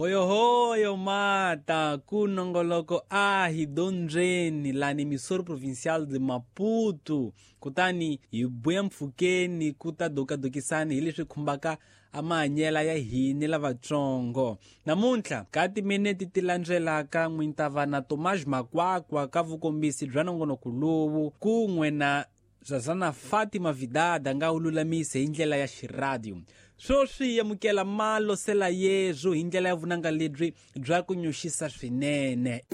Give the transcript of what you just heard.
Hoyo mata kunongoloko hidonjeni lani emissora provincial de Maputo kutani hibuya mpfukeni kuta dokisani hi leswi khumbaka amahanyela ya hina lavatsongo. Namuntlha ka timinete ti landzelaka n'wintava na Tomás Makwakwa ka vukombisi bya nongonoko lowu kun'we na Zazana Fatima Vidada nga ululamise hi ndlela ya xiradio. Swoswi yamukela malo sela yezu hi ndlela ya vunanga lebyi bya ku nyuxisa swinene.